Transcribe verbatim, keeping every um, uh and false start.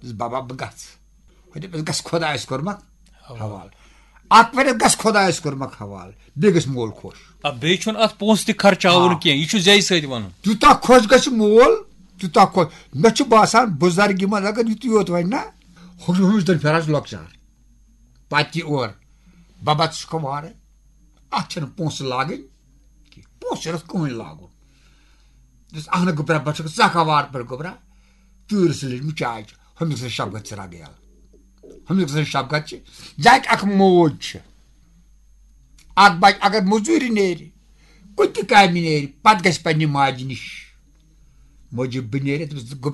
बाबा बह गस खुदायस कोरमक हवाल अत वर गस खुदायस कोरमक हवाल बे गस मोल खुश अब बे छुन अत पोंस त खर्चावन के यह जय सत वन तूता खुश गस मोल तूता खुश मे बासान बुजुर्गी मज अगर युत योत वन ना हुस दिन फेर लॉकचार पत और बाबा वार अत पोंस लागन पोंस कहीं लागुन अहन गुबरा बच सखा वार पर गुबरा तूर से चाय हम शबगत सरा गया हम शबगत जाक अख मोज अख बच अगर मजूरी नेर कुछ काम नेर पत गस पन्ने माज निश मोज बह नेर